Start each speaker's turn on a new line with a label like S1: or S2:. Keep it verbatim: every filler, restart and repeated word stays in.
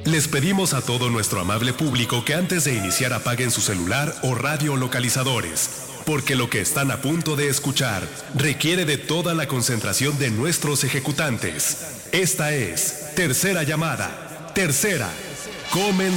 S1: Les pedimos a todo nuestro amable público que antes de iniciar apaguen su celular o radiolocalizadores, porque lo que están a punto de escuchar requiere de toda la concentración de nuestros ejecutantes. Esta es Tercera Llamada. Tercera. Comenzamos.